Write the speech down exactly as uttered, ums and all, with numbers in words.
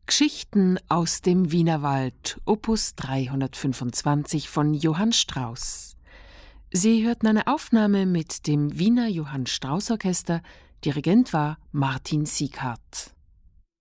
Geschichten aus dem Wienerwald, Opus dreihundertfünfundzwanzig von Johann Strauss. Sie hörten eine Aufnahme mit dem Wiener Johann Strauss Orchester. Dirigent war Martin Sieghart.